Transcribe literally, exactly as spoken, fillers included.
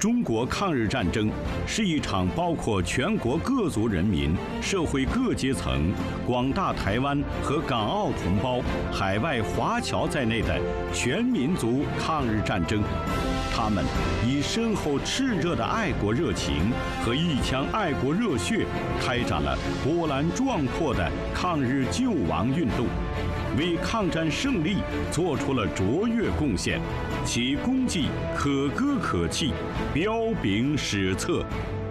中国抗日战争是一场包括全国各族人民、社会各阶层、广大台湾和港澳同胞、海外华侨在内的全民族抗日战争。他们以深厚炽热的爱国热情和一腔爱国热血，开展了波澜壮阔的抗日救亡运动，为抗战胜利做出了卓越贡献，其功绩可歌可泣，彪炳史册。